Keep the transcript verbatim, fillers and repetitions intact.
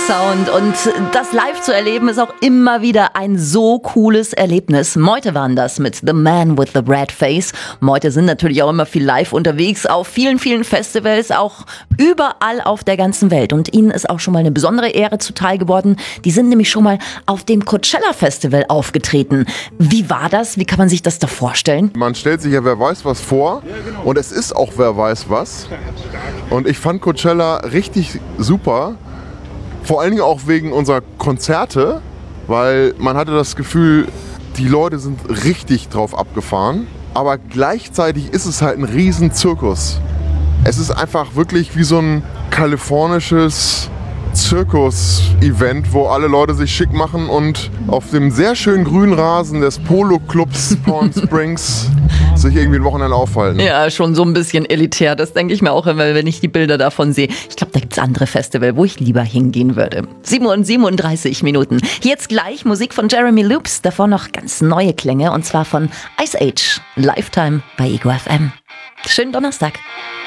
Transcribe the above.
Sound und das live zu erleben ist auch immer wieder ein so cooles Erlebnis. Meute waren das mit The Man with the Red Face. Meute sind natürlich auch immer viel live unterwegs auf vielen, vielen Festivals, auch überall auf der ganzen Welt. Und ihnen ist auch schon mal eine besondere Ehre zuteil geworden. Die sind nämlich schon mal auf dem Coachella Festival aufgetreten. Wie war das? Wie kann man sich das da vorstellen? Man stellt sich ja wer weiß was vor und es ist auch wer weiß was. Und ich fand Coachella richtig super. Vor allen Dingen auch wegen unserer Konzerte, weil man hatte das Gefühl, die Leute sind richtig drauf abgefahren. Aber gleichzeitig ist es halt ein riesen Zirkus. Es ist einfach wirklich wie so ein kalifornisches Zirkus-Event, wo alle Leute sich schick machen und auf dem sehr schönen grünen Rasen des Polo-Clubs Palm Springs sich irgendwie ein Wochenende aufhalten. Ja, schon so ein bisschen elitär. Das denke ich mir auch immer, wenn ich die Bilder davon sehe. Ich glaube, da gibt es andere Festivals, wo ich lieber hingehen würde. sieben Uhr siebenunddreißig Minuten. Jetzt gleich Musik von Jeremy Loops. Davor noch ganz neue Klänge und zwar von Ice Age. Lifetime bei Ego F M. Schönen Donnerstag.